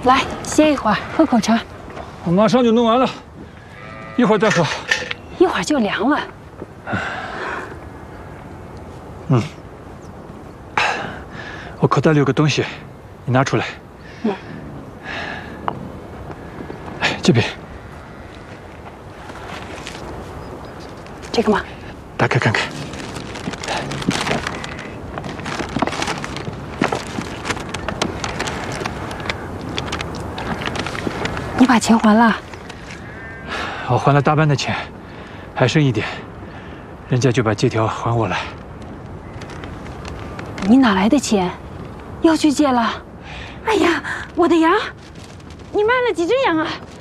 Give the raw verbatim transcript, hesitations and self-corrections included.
来，歇一会儿，喝口茶。 我马上就弄完了，一会儿再喝。 一会儿就凉了。 嗯。我口袋里有个东西，你拿出来。嗯。哎，这边。 这个吗？ 打开看看。 你把钱还了？ 我还了大半的钱，还剩一点，人家就把借条还我了。 你哪来的钱？又去借了？哎呀，我的羊！你卖了几只羊啊？